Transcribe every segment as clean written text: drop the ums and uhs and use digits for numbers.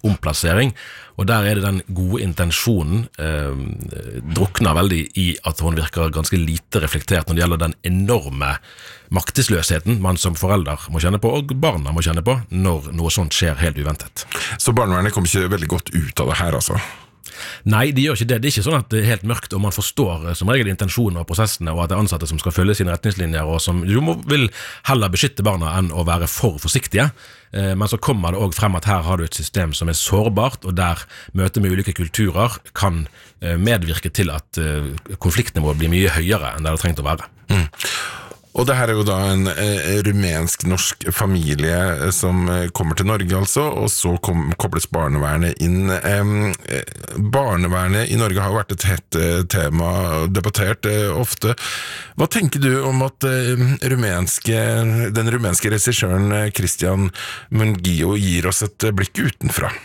omplassering, og der det den gode intensjonen drukner veldig i at hun virker ganske lite reflektert når det gjelder den enorme maktesløsheten man som forelder må kjenne på, og barna må kjenne på, når noe sånt skjer helt uventet. Så barnevernet kommer ikke veldig godt ut av det her, altså? Nei, de gjør ikke det. Det ikke sånn at det helt mørkt, og man forstår som regel intensjonen og prosessene, og at det ansatte som skal følge sine retningslinjer, og som vil heller beskytte barna enn å være for forsiktige. Men så kommer det også frem at her har du et system som sårbart, og der møtet med ulike kulturer kan medvirke til at konfliktnivået blir mye høyere enn det trengt å være. Og det her jo da en rumensk-norsk familie som kommer til Norge altså, og så kobles barnevernet inn. Barnevernet i Norge har jo vært et hett tema, debattert ofte. Hva tenker du om at den rumenske regissøren Christian Mungiu gir oss et blikk utenfra?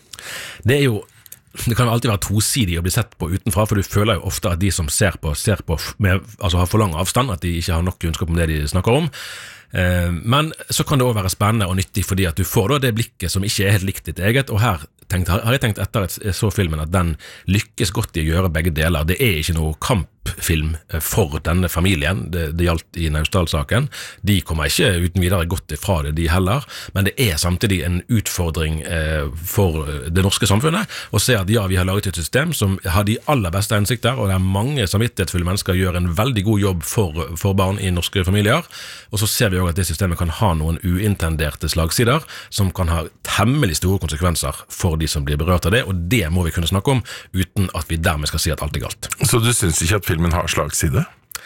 Det kan jo alltid være tosidig å bli sett på utenfra, for du føler jo ofte at de som ser på har for lang avstand, at de ikke har nok kunnskap om det de snakker om. Men så kan det også være spennende og nyttig, fordi at du får da det blikket som ikke helt likt ditt eget, og her har jeg tenkt etter at jeg så filmen at den lykkes godt i å gjøre begge deler. Det ikke noe kampfilm for denne familien, det gjaldt i Naustdal-saken. De kommer ikke uten videre godt ifra det, de heller, men det samtidig en utfordring for det norske samfunnet å se at ja, vi har laget et system som har de aller beste hensikter, og det mange samvittighetsfulle mennesker gjør en veldig god jobb for barn i norske familier, og så ser vi også at det systemet kan ha noen uintenderte slagsider som kan ha temmelig store konsekvenser for de som blir berørt av det, og det må vi kunne snakke om uten at vi dermed skal si at alt galt. Så du synes ikke at filmen har slagside?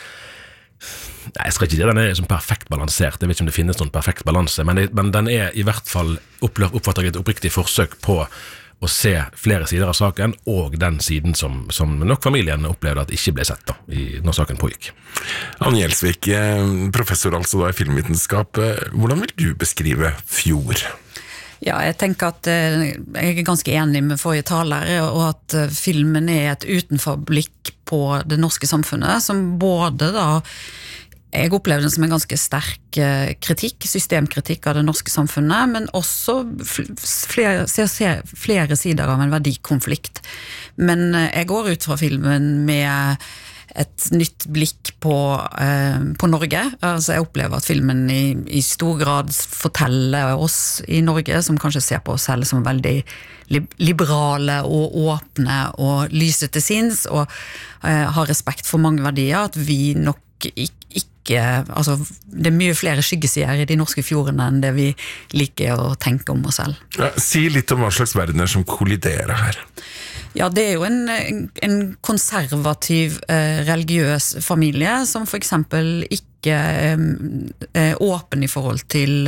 Nei, jeg skal ikke si at den sånn perfekt balansert. Jeg vet ikke om det finnes noen perfekt balanse, men den i hvert fall oppfatter jeg et oppriktig forsøk på å se flere sider av saken, og den siden som nok familien opplevde at ikke ble sett da, når saken pågikk. Anne Gjelsvik, professor altså da i filmvitenskap. Hvordan vil du beskrive Fjord? Ja, jeg tenker at jeg ganske enig med forrige taler, og at filmen et utenforblikk på det norske samfunnet, som både da, jeg opplever den som en ganske sterk kritikk, systemkritikk av det norske samfunnet, men også flere sider av en verdikonflikt. Men jeg går ut fra filmen med et nytt blikk på Norge. Altså jeg opplever at filmen i stor grad forteller oss i Norge, som kanskje ser på oss selv som veldig liberale og åpne og lyse til sinns, og har respekt for mange verdier, at vi nok ikke, altså det mye flere skyggesider i de norske fjordene enn det vi liker å tenke om oss selv. Ja, si litt om hva slags verdener som kolliderer her. Ja, det jo en konservativ religiøs familie som for eksempel ikke åpen i forhold til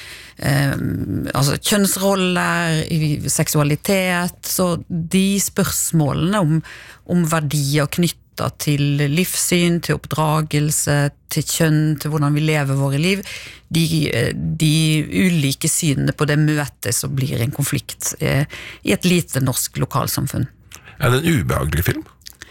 altså kjønnsroller, seksualitet, så de spørsmålene om verdier knyttet til livssyn, til oppdragelse, til kjønn, til hvordan vi lever våre liv, de ulike synene på det møtet som blir en konflikt i et lite norsk lokalsamfunn. Det en ubehagelig film?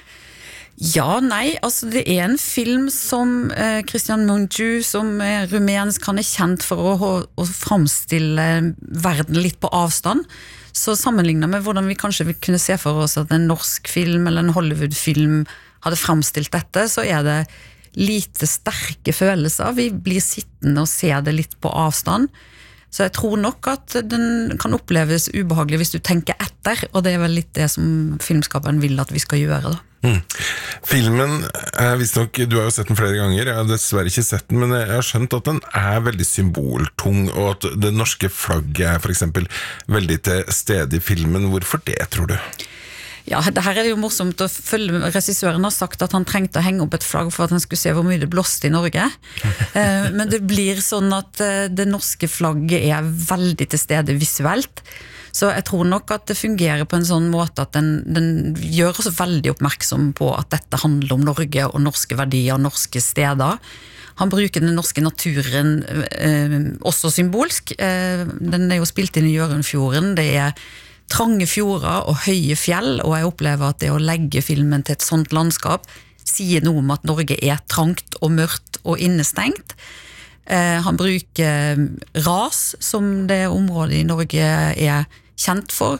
Ja, nei, altså det en film som Christian Mungiu, som rumensk, han kjent for å fremstille verden litt på avstand. Så sammenlignet med hvordan vi kanskje vil kunne se for oss at en norsk film eller en Hollywood-film hadde fremstilt dette, så det lite sterke følelser. Vi blir sittende og ser det litt på avstand. Så jeg tror nok at den kan oppleves ubehagelig hvis du tenker etter, og det vel litt det som filmskaperen vil at vi skal gjøre da. Filmen visstnok, du har jo sett den flere ganger, jeg har dessverre ikke sett den, men jeg har skjønt at den veldig symboltung, og at det norske flagget for eksempel veldig til stede i filmen. Hvorfor det, tror du? Ja, det her det jo morsomt å følge. Regissøren har sagt at han trengte å henge opp et flagg for at han skulle se hvor mye det blåste i Norge. Men det blir sånn at det norske flagget veldig til stede visuelt. Så jeg tror nok at det fungerer på en sånn måte at den gjør oss veldig oppmerksom på at dette handler om Norge og norske verdier og norske steder. Han bruker den norske naturen også symbolsk. Den jo spilt inn i Hjørundfjorden. Det trange fjorder og høye fjell, og jeg opplever at det å legge filmen til et sånt landskap sier noe om at Norge trangt og mørkt og innestengt. Han bruker ras, som det området i Norge kjent for.